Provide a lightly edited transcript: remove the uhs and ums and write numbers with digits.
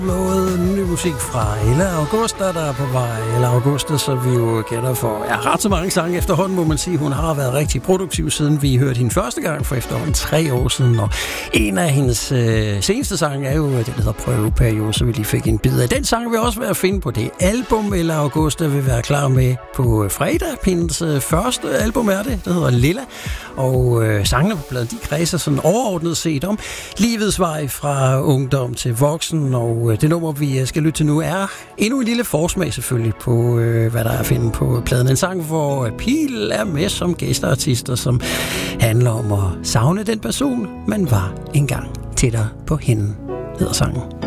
Noget ny musik fra Ella Augusta, der er på vej. Ella Augusta, så vi jo kender for ret så mange sange efterhånden, må man sige. Hun har været rigtig produktiv, siden vi hørte hende første gang for efterhånden 3 år siden. Og en af hendes seneste sange er jo den, der hedder Prøveperiode, så vi lige fik en bid af den sang, vil også være at finde på det album. Ella Augusta vil være klar med på fredag. Hendes første album er det, der hedder Lilla. Og sangene på pladen, de kredser sådan overordnet set om livets vej fra ungdom til voksen. Og det nummer, vi skal lytte til nu, er endnu en lille forsmag selvfølgelig på, hvad der er at finde på pladen. En sang, hvor Pil er med som gæsteartister, som handler om at savne den person, man var engang. Tættere på hende, hedder sangen.